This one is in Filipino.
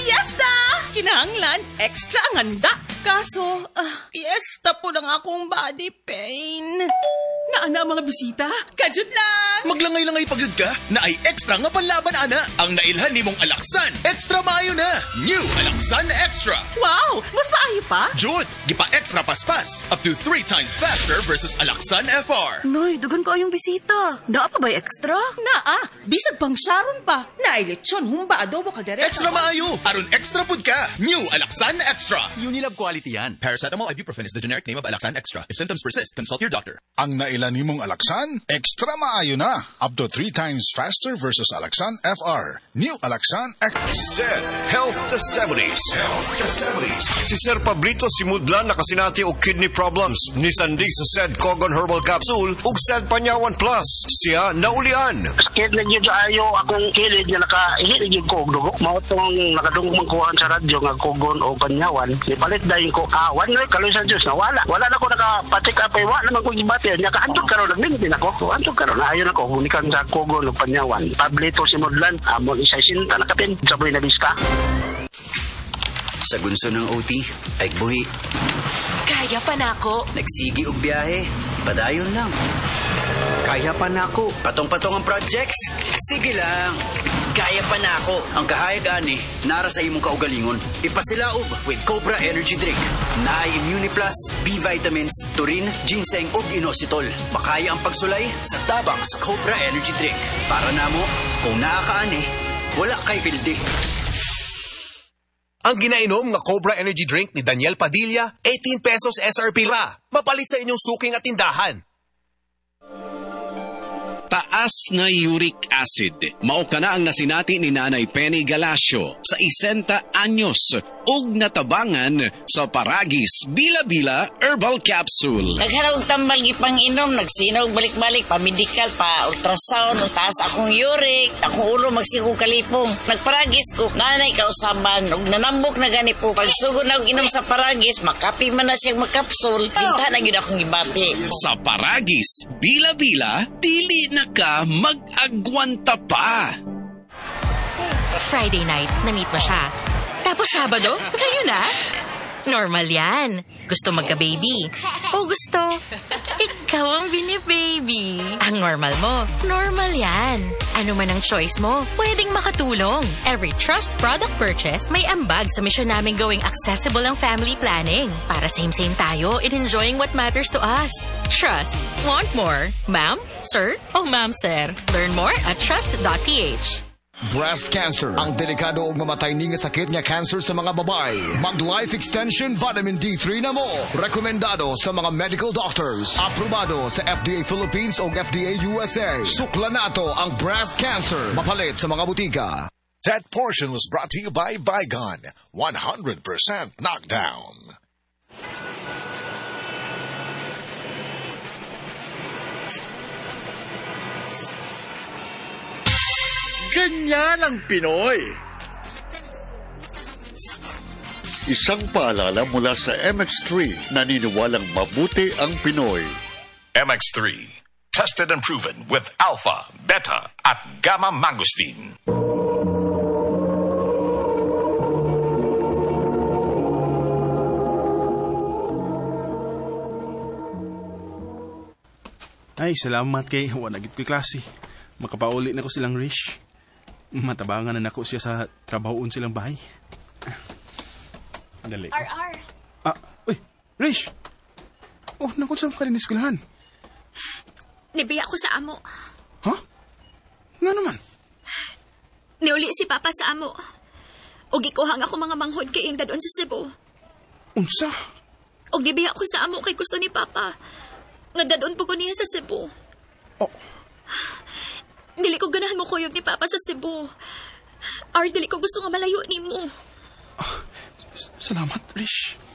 Fiesta! Kinahanglan, extra ang handa. Kaso, fiesta po ng akong body pain. Naana mga bisita? Kajud lang! Maglangay-langay pagyud ka na ay extra nga panlaban, ana. Ang nailhan nimong Alaksan, extra maayo na. New Alaksan Extra. Wow! Mas maayo pa? Jud, gipa extra paspas. Up to 3 times faster versus Alaksan FR. Noy, dugan ko yung bisita. Naa pa ba extra? Naa, bisag pang Sharon pa. Nailitsyon, humba adobo kaldereta. Extra maayo. Aron extra pud ka. New Alaksan Extra. Unilab quality yan. Paracetamol ibuprofen is the generic name of Alaksan Extra. If symptoms persist, consult your doctor. Ang nailan nimong Alaksan, extra maayo na. Up to 3 times faster versus Alaksan FR. New Alaksan Extra. SED Health Testimonies. Si Sir Pablito Simudlan nakasinati og kidney problems. Ni Sandy sa SED Cogon Herbal Capsule ug SED Panyawan Plus. Siya naulian. Sakit na yun ayo akong kilid na nakahilig yung kog dugo. Mao tong nakadungong kuhaan sa radyo nga Cogon o Panyawan. Ipalit dahin ko awan na kaloy sa Diyos na wala. Wala na ko nakapatik apay. Wala naman ko gibati. Nya kaantog karon nagmintin ako. Antog karon ayon ako gunikan sa Cogon o Panyawan. Pablito Simudlan amon isa sinta nakapin sa buhay na bista. Sa gunso ng OT, ay buhi. Kaya pa na ako. Nagsigi og biyahe, padayon lang. Kaya pa na ako. Patong-patong ang projects, sige lang. Kaya pa na ako. Ang kahayag ani, nara sa imong kaugalingon. Ipasilaob with Cobra Energy Drink. Naay Immune Plus, B vitamins, turin, ginseng ug inositol. Makaya ang pagsulay sa tabang sa Cobra Energy Drink. Para namo, kung nakakaani, wala kay pildi. Ang ginainom nga Cobra Energy Drink ni Daniel Padilla, 18 pesos SRP ra. Mapalit sa inyong suking at tindahan. Taas na uric acid. Mao kana ang nasinati ni Nanay Penny Galasio sa 60 anyos ug natabangan sa Paragis Bila-Bila Herbal Capsule. Nagharawag tambal gipang inom, nagsinaw balik-balik pa medical pa ultrasound, taas akong uric, akong ulo magsigo kalipong. Nagparagis ko, nanay kausaban ug nanambok na gani po. Pagsugod na og inom sa Paragis, makapi man na siyang magkapsul, kinta na gyud akong gibati. Sa Paragis Bila-Bila, dili na ka mag-agwanta pa. Friday night, na-meet mo siya. Tapos Sabado, kayo na? Normal yan. Gusto magka-baby. O gusto, ikaw ang bini-baby. Ang normal mo, normal yan. Ano man ang choice mo, pwedeng makatulong. Every Trust product purchase, may ambag sa misyon namin gawing accessible ang family planning. Para same-same tayo in enjoying what matters to us. Trust. Want more? Ma'am? Sir? O ma'am, sir? Learn more at trust.ph. Breast cancer. Ang delikado ug mamatay ni nga sakit nga cancer sa mga babae. Mag-life extension vitamin D3 na mo. Rekomendado sa mga medical doctors. Aprobado sa FDA Philippines ug FDA USA. Sukla nato ang breast cancer. Mapalit sa mga butika. That portion was brought to you by Bygone. 100% knockdown. Ganyan ang Pinoy. Isang paalala mula sa MX3, naniniwalang mabuti ang Pinoy. MX3, tested and proven with alpha, beta, at gamma mangosteen. Ay, salamat kay wanagit ko'y klase. Makapauli na ko silang Rish. Matabangan na nako siya sa trabahoon silang bahay. Dali. RR. Uy, Rish! Oh, nakunsam ka rin iskulahan. Nibiya ko sa amo. Ha? Nga naman? Niuli si Papa sa amo. O gikuhang ako mga manghod kay yung dadon sa Cebu. Unsa? O nibiya ko sa amo kay gusto ni Papa. Nga dadon po ko niya sa Cebu. Oh. Dili ko ganahan mo kuyog ni Papa sa Cebu. Dili ko gusto nga malayo ni mo. Salamat, Rish.